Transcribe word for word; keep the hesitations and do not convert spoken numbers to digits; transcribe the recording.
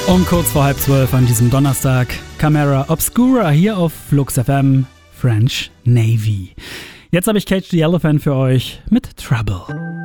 Um kurz vor halb zwölf an diesem Donnerstag, Camera Obscura hier auf Flux F M, French Navy. Jetzt habe ich Cage the Elephant für euch mit Trouble.